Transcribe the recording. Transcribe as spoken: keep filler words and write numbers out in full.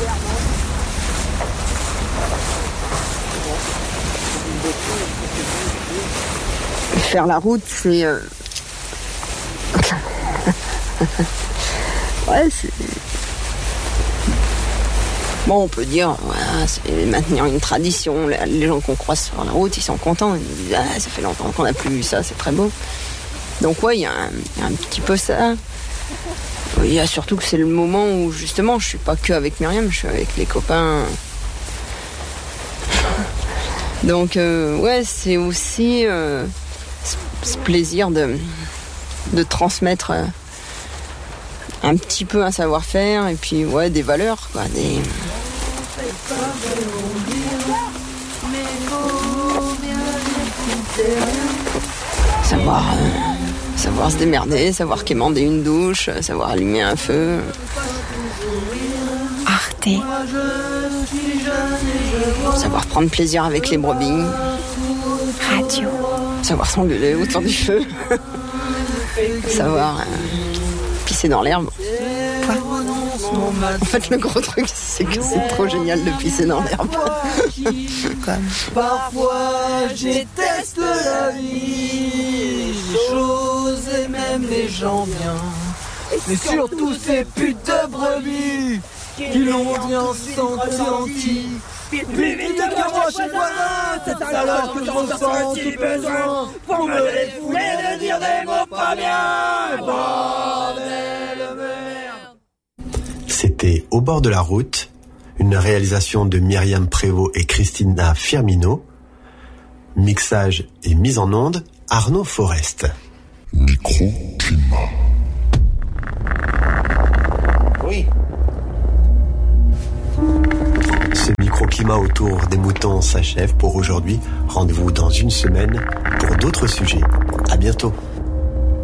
Faire la route, c'est... Euh... ouais, c'est... Bon, on peut dire, voilà, c'est maintenir une tradition. Les gens qu'on croise sur la route, ils sont contents. Ils disent, ah, ça fait longtemps qu'on n'a plus vu ça, c'est très beau. Donc ouais, il y, y a un petit peu ça. Il y a surtout que c'est le moment où, justement, je suis pas que avec Myriam, je suis avec les copains. Donc, euh, ouais, c'est aussi euh, ce, ce plaisir de, de transmettre euh, un petit peu un savoir-faire et puis, ouais, des valeurs, quoi, des... Savoir, euh, savoir se démerder, savoir quémander une douche, savoir allumer un feu. Arte. Savoir prendre plaisir avec les brebis. Radio. Savoir s'engueuler autour du feu. Savoir euh, pisser dans l'herbe. Quoi ? En fait, le gros truc, c'est que c'est trop génial de pisser dans l'herbe. Comme. Parfois, je déteste la vie, les choses et même les gens bien. Mais surtout ces putes de brebis qui l'ont bien senti. Vite, vite, vite, moi chez le voisin, c'est alors que je ressens si besoin pour me défouler de dire des mots pas bien. Bordel de merde. C'était Au bord de la route, une réalisation de Myriam Prévost et Christina Firmino. Mixage et mise en onde, Arnaud Forest. Microclimat. Oui. Ce microclimat autour des moutons s'achève pour aujourd'hui. Rendez-vous dans une semaine pour d'autres sujets. À bientôt.